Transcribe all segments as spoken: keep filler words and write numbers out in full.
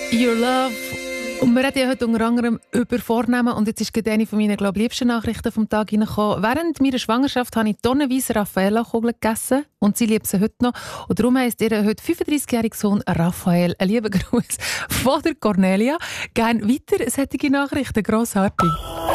Your Love. Und wir reden ja heute unter anderem über Vornamen. Und jetzt ist gerade eine von meinen, glaube ich, liebsten Nachrichten vom Tag reingekommen. Während meiner Schwangerschaft habe ich tonnenweise Raffaella-Kugeln gegessen. Und sie liebt sie heute noch. Und darum heisst ihr heute fünfunddreißigjähriger Sohn Raphael. Ein lieber Gruß von der Cornelia. Gerne weiter solche Nachrichten. Grossartig.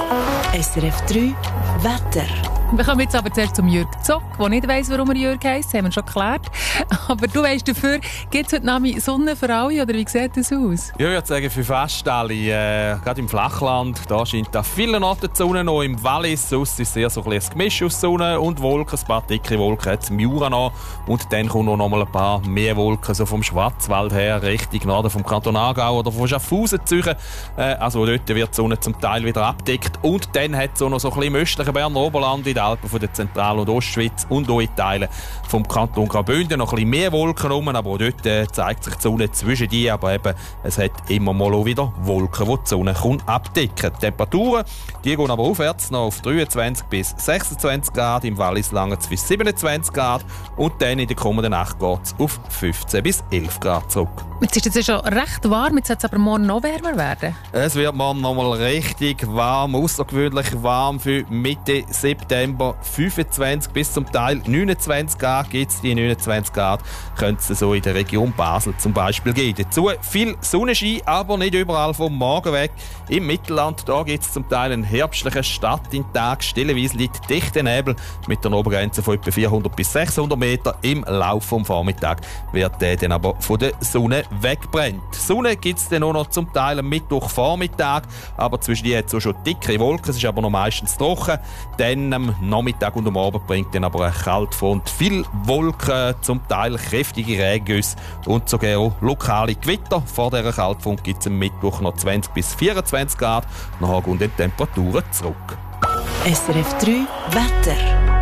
S R F drei Wetter. Wir kommen jetzt aber zuerst zum Jürg Zock, der nicht weiss, warum er Jürg heisst. Das haben wir schon geklärt. Aber du weisst dafür, gibt es heute Abend Sonne für alle, oder wie sieht das aus? Ja, ich würde sagen, für fast alle. Äh, gerade im Flachland, da scheint da viele Orte die Sonne noch. Im Wallis sonst ist sehr so ein, ein Gemisch aus Sonne und Wolken. Ein paar dicke Wolken hat es im Jura noch. Und dann kommen noch mal ein paar mehr Wolken so vom Schwarzwald her, Richtung Norden vom Kanton Aargau oder von Schaffhausen zu Zürich. Äh, also dort wird die Sonne zum Teil wieder abdeckt. Und dann hat es auch noch so ein bisschen im östlichen Berner Oberland, in den Alpen von der Zentral- und Ostschweiz und auch in Teilen vom Kanton Graubünden noch ein bisschen mehr Wolken rum, aber auch dort äh, zeigt sich die Sonne zwischen die, aber eben, es hat immer mal auch wieder Wolken, die die Sonne kommt abdecken. Die Temperaturen, die gehen aber aufwärts noch auf dreiundzwanzig bis sechsundzwanzig Grad, im Wallis lange bis siebenundzwanzig Grad und dann in der kommenden Nacht geht es auf fünfzehn bis elf Grad zurück. Jetzt ist es schon recht warm, jetzt soll es aber morgen noch wärmer werden. Es wird morgen noch mal richtig warm, außergewöhnlich warm für Mitte September. fünfundzwanzig bis zum Teil neunundzwanzig Grad gibt es. Die neunundzwanzig Grad könnte es so in der Region Basel zum Beispiel geben. Dazu viel Sonnenschein, aber nicht überall vom Morgen weg. Im Mittelland gibt es zum Teil einen herbstlichen Start in den Tag. Stellenweise liegt dichter Nebel mit einer Obergrenze von etwa vierhundert bis sechshundert Meter. Im Laufe des Vormittags wird der dann aber von der Sonne wegbrennt. Sonne gibt es dann auch noch zum Teil am Mittwochvormittag, aber zwischen die hat es auch schon dickere Wolken. Es ist aber noch meistens trocken. Dann am Nachmittag und am Abend bringt dann aber ein Kaltfront viel Wolken, zum Teil kräftige Regengüsse und sogar auch lokale Gewitter. Vor dieser Kaltfront gibt es am Mittwoch noch zwanzig bis vierundzwanzig Grad. Nachher gehen die Temperaturen zurück. S R F drei Wetter.